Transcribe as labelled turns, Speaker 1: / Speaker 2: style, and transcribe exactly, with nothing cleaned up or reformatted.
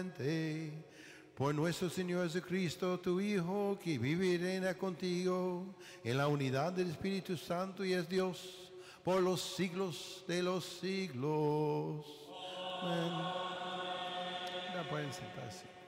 Speaker 1: Por nuestro Señor Jesucristo, tu Hijo, que vive y reina contigo en la unidad del Espíritu Santo y es Dios por los siglos de los siglos. Amén. Ya pueden sentarse.